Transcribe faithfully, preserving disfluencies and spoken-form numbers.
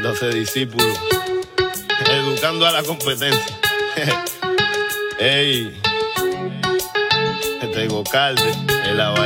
doce discípulos, educando a la competencia. Ey, este Gocalde, el